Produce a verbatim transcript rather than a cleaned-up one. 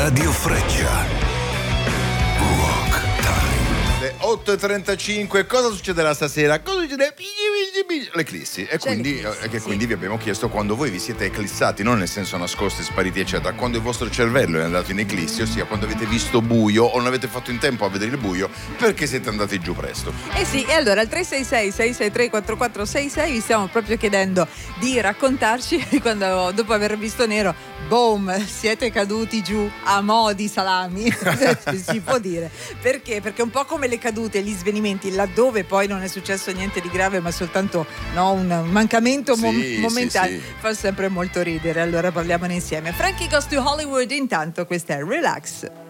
Radio Freccia. Rock Time. Le otto e trentacinque, cosa succederà stasera? Cosa succederà? L'eclissi. E C'è quindi, l'eclissi, e che sì. quindi vi abbiamo chiesto quando voi vi siete eclissati, non nel senso nascosti, spariti eccetera, quando il vostro cervello è andato in eclissi, ossia quando avete visto buio o non avete fatto in tempo a vedere il buio perché siete andati giù presto. Eh sì, e allora al tre sei sei sei sei tre quattro quattro sei sei vi stiamo proprio chiedendo di raccontarci quando dopo aver visto nero, boom, siete caduti giù a mo' di salami, si può dire. Perché? Perché un po' come le cadute, gli svenimenti, laddove poi non è successo niente di grave ma soltanto no, un mancamento mom- Sì, momentaneo, sì, sì. fa sempre molto ridere. Allora parliamone insieme. Frankie Goes to Hollywood, intanto questa è Relax.